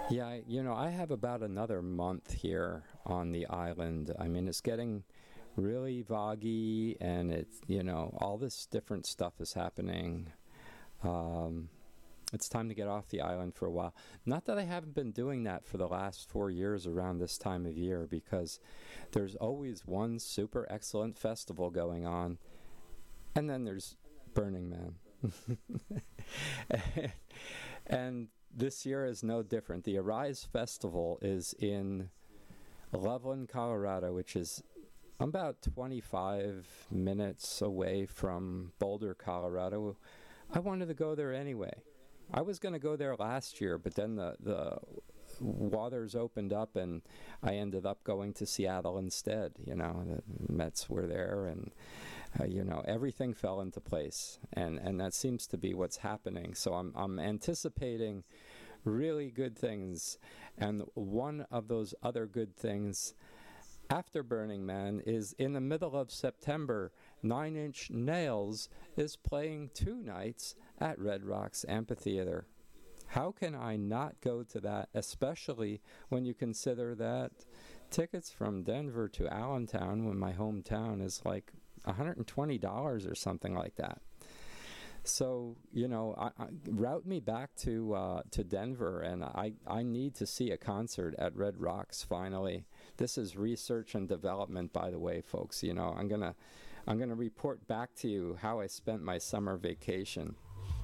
Yeah, I have about another month here on the island. I mean, it's getting really foggy, and all this different stuff is happening. Um, it's time to get off the island for a while. Not that I haven't been doing that for the last 4 years around this time of year, because there's always one super excellent festival going on, and then there's Burning Man. And this year is no different. The Arise Festival is in Loveland, Colorado, which is about 25 minutes away from Boulder, Colorado. I wanted to go there anyway. I was going to go there last year, but then the waters opened up, and I ended up going to Seattle instead. The Mets were there, and everything fell into place, and that seems to be what's happening. So I'm anticipating really good things, and one of those other good things after Burning Man is in the middle of September. Nine Inch Nails is playing 2 nights at Red Rocks Amphitheater. How can I not go to that, especially when you consider that tickets from Denver to Allentown, when my hometown, is like $120 or something like that. So, route me back to Denver, and I need to see a concert at Red Rocks finally. This is research and development, by the way, folks. I'm gonna report back to you how I spent my summer vacation.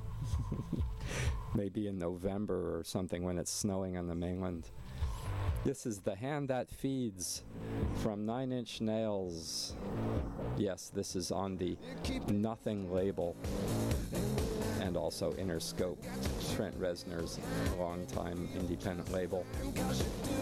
Maybe in November or something when it's snowing on the mainland. This is The Hand That Feeds from Nine Inch Nails. Yes, this is on the Nothing label, and also Interscope, Trent Reznor's longtime independent label.